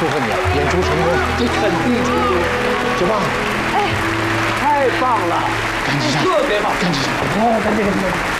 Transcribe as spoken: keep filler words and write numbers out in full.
祝贺你啊，演出成功， 这肯定成功， 九棒， 哎，太棒了， 赶紧上， 特别棒， 赶紧上，哦，赶紧赶紧赶紧。